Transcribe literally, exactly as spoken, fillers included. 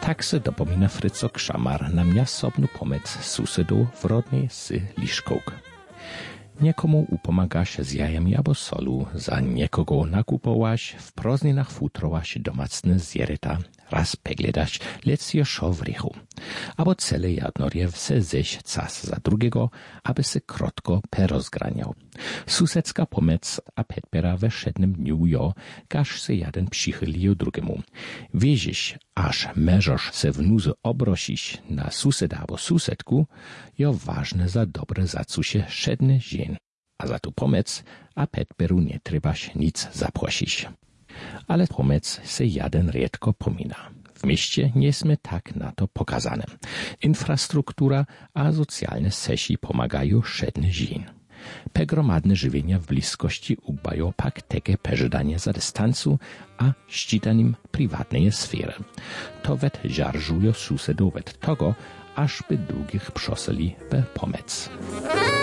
Tak se dopomina Fryco Krzamar na mjasobnu pomec susedu w rodnej sy Liszkołk. Niekomu upomagaš z jajami abo solu, za niekogo nakupowaš, w prozninach futrowaš domacne zjereta, raz pegledaš, lec je šo w rychu. Abo cele jadnorje se ześ cas za drugiego, aby se krotko perozgraniał. Susedska pomec a petpera we szednym dniu jo, każ se jeden przychylił drugiemu. Wiezisz, aż meżosz se w nuzy obrosisz na suseda abo susedku, jo ważne za dobre zacusie szedne żien. A za tu pomec a petperu nie trebaš nic zaprosić. Ale pomec se jeden riedko pomina. W mieście nie sme tak na to pokazane. Infrastruktura a socjalne sesi pomagają szedne żien. Pegromadne żywienia w bliskości ubają pak teke peżydanie za dystansu a ścitanim prywatnej sfery. To wet żarżują susedów wet tego, aż by drugich przosili we pomec.